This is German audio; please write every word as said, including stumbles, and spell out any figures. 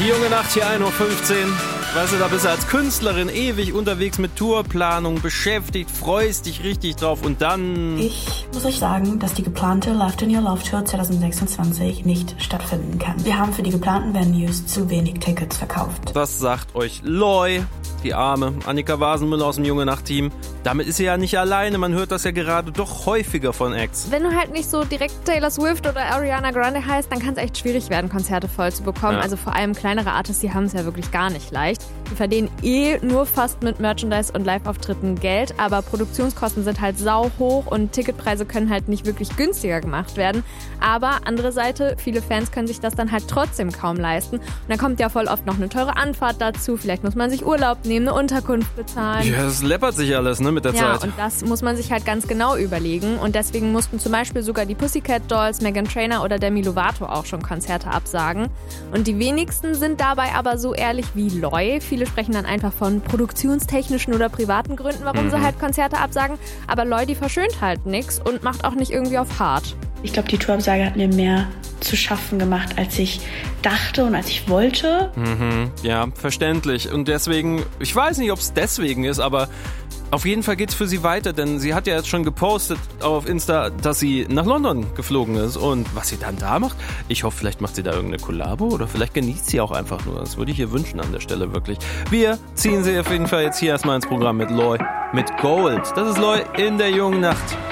Die junge Nacht hier ein Uhr fünfzehn. Weißt du, da bist du als Künstlerin ewig unterwegs mit Tourplanung beschäftigt, freust dich richtig drauf und dann... Ich muss euch sagen, dass die geplante Laughed in Your Love Tour zwanzig sechsundzwanzig nicht stattfinden kann. Wir haben für die geplanten Venues zu wenig Tickets verkauft. Das sagt euch Loi, die arme Annika Wasenmüller aus dem Junge Nacht-Team. Damit ist sie ja nicht alleine, man hört das ja gerade doch häufiger von Acts. Wenn du halt nicht so direkt Taylor Swift oder Ariana Grande heißt, dann kann es echt schwierig werden, Konzerte voll zu bekommen. Ja. Also vor allem kleinere Artists, die haben es ja wirklich gar nicht leicht. Die verdienen eh nur fast mit Merchandise und Live-Auftritten Geld, aber Produktionskosten sind halt sau hoch und Ticketpreise können halt nicht wirklich günstiger gemacht werden. Aber andere Seite, viele Fans können sich das dann halt trotzdem kaum leisten. Und dann kommt ja voll oft noch eine teure Anfahrt dazu. Vielleicht muss man sich Urlaub nehmen, eine Unterkunft bezahlen. Ja, das läppert sich alles, ne, mit der Ja, Zeit. und das muss man sich halt ganz genau überlegen. Und deswegen mussten zum Beispiel sogar die Pussycat Dolls, Meghan Trainor oder Demi Lovato auch schon Konzerte absagen. Und die wenigsten sind dabei aber so ehrlich wie Loi. Viele sprechen dann einfach von produktionstechnischen oder privaten Gründen, warum mhm. sie halt Konzerte absagen. Aber Loi, die verschönt halt nichts und macht auch nicht irgendwie auf hart. Ich glaube, die Tourabsage hat mir mehr zu schaffen gemacht, als ich dachte und als ich wollte. Mhm, ja, verständlich. Und deswegen, ich weiß nicht, ob es deswegen ist, aber auf jeden Fall geht's für sie weiter, denn sie hat ja jetzt schon gepostet auf Insta, dass sie nach London geflogen ist. Und was sie dann da macht, ich hoffe, vielleicht macht sie da irgendeine Kollabo oder vielleicht genießt sie auch einfach nur. Das würde ich ihr wünschen an der Stelle wirklich. Wir ziehen sie auf jeden Fall jetzt hier erstmal ins Programm mit Loi, mit Gold. Das ist Loi in der jungen Nacht.